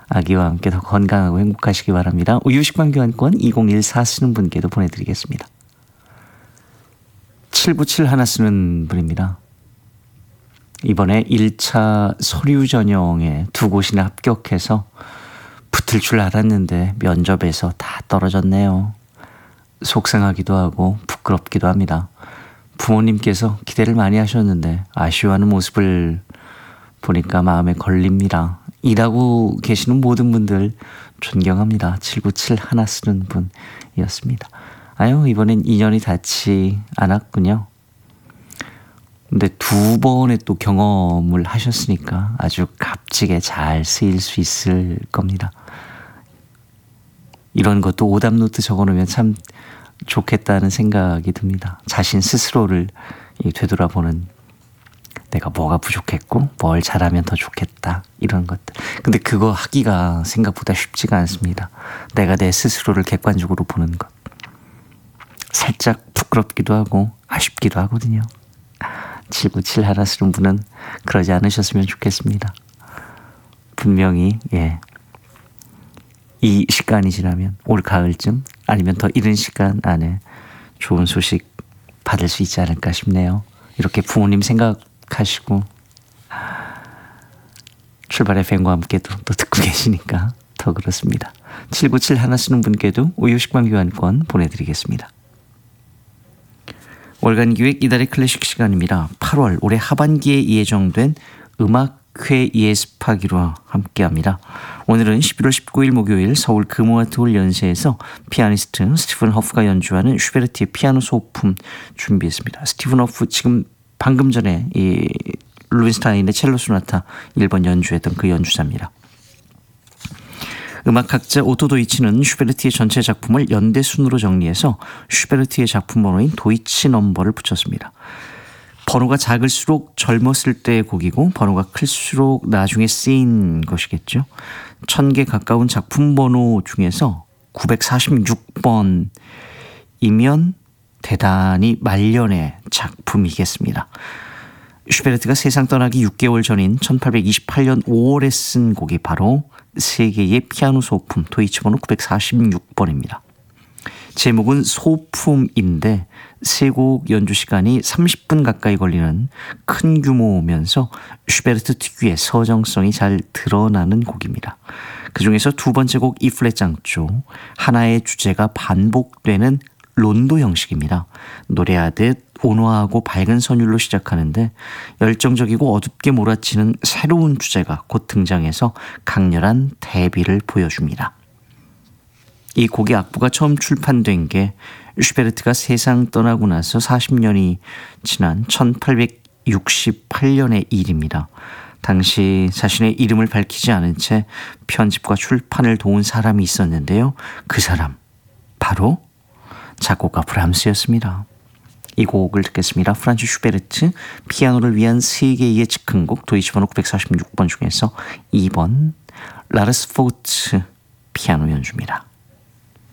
아기와 함께 더 건강하고 행복하시기 바랍니다. 우유식빵 교환권 2014 쓰는 분께도 보내드리겠습니다. 797 하나 쓰는 분입니다. 이번에 1차 서류 전형에 2곳이나 합격해서 붙을 줄 알았는데 면접에서 다 떨어졌네요. 속상하기도 하고 부끄럽기도 합니다. 부모님께서 기대를 많이 하셨는데 아쉬워하는 모습을 보니까 마음에 걸립니다. 일하고 계시는 모든 분들 존경합니다. 797 하나 쓰는 분이었습니다. 아유, 이번엔 인연이 닿지 않았군요. 근데 2번의 또 경험을 하셨으니까 아주 값지게 잘 쓰일 수 있을 겁니다. 이런 것도 오답노트 적어놓으면 참 좋겠다는 생각이 듭니다. 자신 스스로를 되돌아보는, 내가 뭐가 부족했고 뭘 잘하면 더 좋겠다, 이런 것들. 근데 그거 하기가 생각보다 쉽지가 않습니다. 내가 내 스스로를 객관적으로 보는 것. 살짝 부끄럽기도 하고 아쉽기도 하거든요. 797 하나 쓰는 분은 그러지 않으셨으면 좋겠습니다. 분명히 이 시간이 지나면 올 가을쯤 아니면 더 이른 시간 안에 좋은 소식 받을 수 있지 않을까 싶네요. 이렇게 부모님 생각하시고 출발 FM과 함께도 또 듣고 계시니까 더 그렇습니다. 797 하나 쓰는 분께도 우유식빵 교환권 보내드리겠습니다. 월간 기획 이달의 클래식 시간입니다. 8월 올해 하반기에 예정된 음악회 예습하기로 함께합니다. 오늘은 11월 19일 목요일 서울 금호아트홀 연세에서 피아니스트 스티븐 허프가 연주하는 슈베르트의 피아노 소품 준비했습니다. 스티븐 허프 지금 방금 전에 이 루빈스타인의 첼로 소나타 1번 연주했던 그 연주자입니다. 음악학자 오토 도이치는 슈베르트의 전체 작품을 연대순으로 정리해서 슈베르트의 작품 번호인 도이치 넘버를 붙였습니다. 번호가 작을수록 젊었을 때의 곡이고 번호가 클수록 나중에 쓰인 것이겠죠. 1000개 가까운 작품 번호 중에서 946번이면 대단히 말년의 작품이겠습니다. 슈베르트가 세상 떠나기 6개월 전인 1828년 5월에 쓴 곡이 바로 세계의 피아노 소품 도이치 번호 946번입니다. 제목은 소품인데 세 곡 연주 시간이 30분 가까이 걸리는 큰 규모면서 슈베르트 특유의 서정성이 잘 드러나는 곡입니다. 그중에서 두 번째 곡 E플랫 장조, 하나의 주제가 반복되는 론도 형식입니다. 노래하듯 온화하고 밝은 선율로 시작하는데 열정적이고 어둡게 몰아치는 새로운 주제가 곧 등장해서 강렬한 대비를 보여줍니다. 이 곡의 악보가 처음 출판된 게 슈베르트가 세상 떠나고 나서 40년이 지난 1868년의 일입니다. 당시 자신의 이름을 밝히지 않은 채 편집과 출판을 도운 사람이 있었는데요. 그 사람, 바로 작곡가 브람스였습니다. 이 곡을 듣겠습니다. 프란츠 슈베르트 피아노를 위한 세 개의 즉흥곡 도이치 번호 946번 중에서 2번 라르스 포츠 피아노 연주입니다.